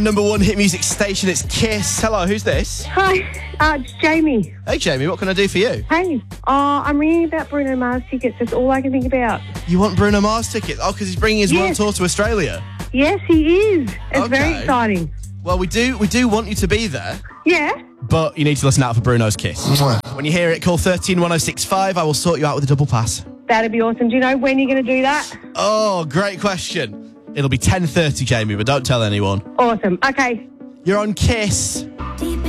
Number one hit music station, it's Kiss. Hello, who's this? Hi, it's Jamie. Hey, Jamie, what can I do for you? Hey, I'm ringing about Bruno Mars tickets. That's all I can think about. You want Bruno Mars tickets? Oh, because he's bringing his world Yes. tour to Australia. Yes, he is. It's very Okay. exciting. Well, we do want you to be there, Yeah. but you need to listen out for Bruno's Kiss. When you hear it, call 131065. I will sort you out with a double pass. That'd be awesome. Do you know when you're going to do that? Oh, great question. It'll be 10:30, Jamie, but don't tell anyone. Awesome. Okay. You're on Kiss. Deep